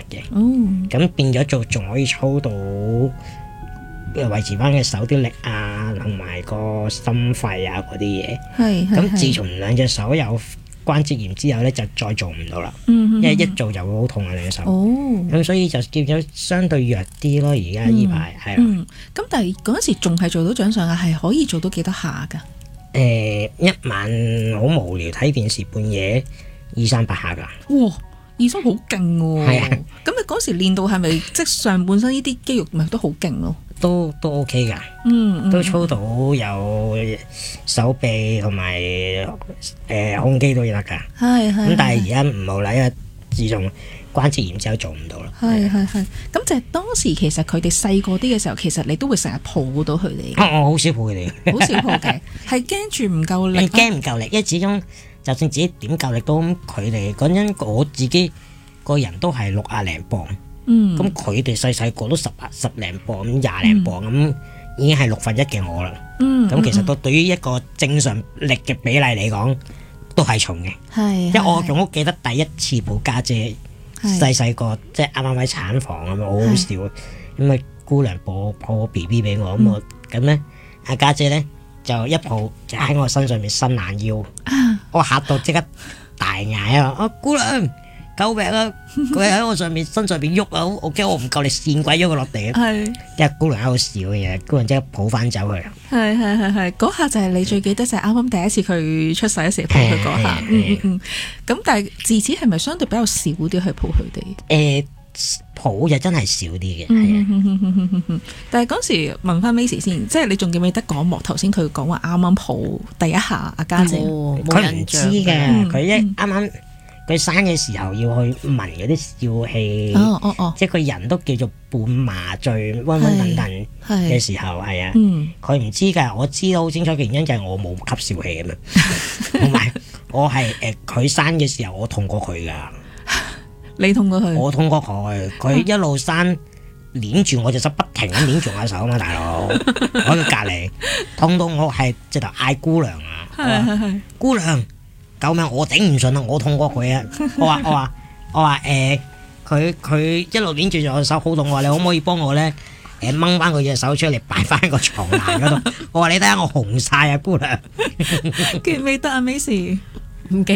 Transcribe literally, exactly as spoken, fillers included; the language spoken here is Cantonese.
嘅。 哦， 咁變咗做仲可以操到維持翻嘅手啲力啊，同埋個心肺啊嗰啲嘢。 係咁自從兩隻手有關節炎之後咧，就再做唔到啦。 嗯因為一做就會好痛啊兩隻手。 哦， 咁所以就叫咗相對弱啲咯。而家呢排係啦。 嗯，咁但係嗰陣時仲係做到掌上壓，係可以做到幾多下㗎？ 誒、一晚好無聊睇電視，半夜二三百下㗎。 哇！二叔好勁喎， 係啊咁你嗰時練到係咪即係上半身呢啲肌肉咪都好勁咯？ 都都 OK 㗎。 嗯，嗯都操到有手臂同埋誒胸肌都得㗎。 係係。 咁但係而家唔好啦，因為自從關節炎之後做唔到啦。 係係係，咁就係當時其實佢哋細個啲嘅時候，其實你都會成日抱到佢哋嘅， 我我好少抱佢哋， 好少抱嘅，係驚住唔夠力你啊。 驚唔夠力，因為始終就算自己點夠力都，咁佢哋嗰陣我自己個人都係六啊零磅， 嗯， 咁佢哋細細個都十啊十零磅，咁廿零磅咁，已經係六分一嘅我啦。 嗯， 咁其實都對於一個正常力嘅比例嚟講，都係重嘅。 係， 因為我仲好記得第一次抱家姐， 係細細個即係啱啱喺產房咁樣，好好笑。咁啊姑娘抱抱個 B B 俾我，咁我咁咧阿家姐咧就一抱就喺我身上面伸懶腰，我嚇到即刻大嗌啊！啊姑娘救命啊！佢喺我上面身上邊喐啊！我驚我唔夠力跣鬼咗佢落地啊！ 係即係姑娘喺度笑嘅嘢，姑娘即刻抱翻走佢。 係係係係，嗰下就係你最記得就係啱啱第一次佢出世嗰時抱佢嗰下， 係係嗯嗯嗯。咁但係自此係咪相對比較少啲去抱佢哋？ 誒抱就真係少啲嘅，係啊。 嗯嗯嗯嗯嗯但係嗰時問翻 Macy 先，即係你仲記唔記得講幕頭先佢講話啱啱抱第一下阿家姐？ 冇冇佢唔知印象嘅， 嗯佢一啱啱佢生嘅時候要去聞嗰啲笑氣， 哦哦哦， 即係佢人都叫做半麻醉、溫溫頓頓嘅係， 時候，係啊。 嗯， 佢唔知㗎，我知道好清楚嘅原因就係我冇吸笑氣啊嘛，同埋我係誒佢生嘅時候我痛過佢㗎， 你痛過佢？ 我痛過佢，佢一路生。捏住我隻手，不停咁捏住我手啊嘛，大佬！我喺佢隔離，痛到我係直頭嗌姑娘啊！我話係係係， 姑娘，救命！我頂唔順啦，我痛過佢啊！我話我話我話誒，佢佢一路捏住咗我手好痛，我話你可唔可以幫我咧？誒掹翻佢隻手出嚟，擺翻喺個床欄嗰度。我話你睇下我紅晒啊，姑娘！ 記唔記得啊 Macy？ 唔記